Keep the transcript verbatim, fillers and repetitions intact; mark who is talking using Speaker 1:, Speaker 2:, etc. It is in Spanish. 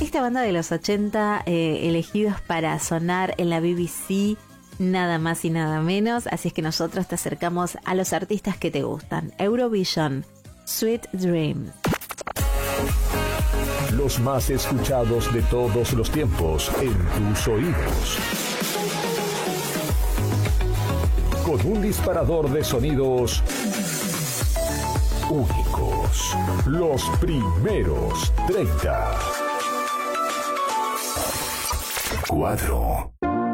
Speaker 1: Esta banda de los ochenta, eh, elegidos para sonar en la B B C, nada más y nada menos. Así es que nosotros te acercamos a los artistas que te gustan. Eurovision, Sweet Dreams.
Speaker 2: Los más escuchados de todos los tiempos en tus oídos. Con un disparador de sonidos únicos. Los primeros treinta. Cuatro.